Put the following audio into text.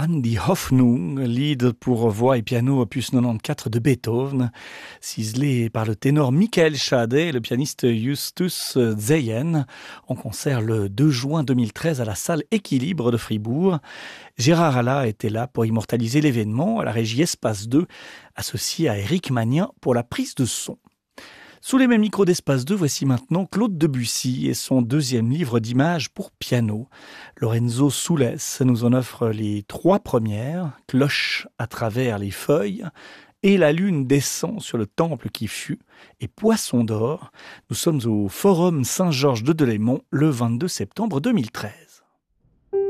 An die Hoffnung, lied pour voix et piano opus 94 de Beethoven, ciselé par le ténor Michael Schade et le pianiste Justus Zeyen, en concert le 2 juin 2013 à la salle Équilibre de Fribourg. Gérard Alla était là pour immortaliser l'événement à la régie Espace 2, associé à Éric Magnin pour la prise de son. Sous les mêmes micros d'Espace 2, voici maintenant Claude Debussy et son deuxième livre d'images pour piano. Lorenzo Soules nous en offre les 3 premières, Cloche à travers les feuilles, et la lune descend sur le temple qui fut, et Poisson d'or. Nous sommes au Forum Saint-Georges de Delémont le 22 septembre 2013.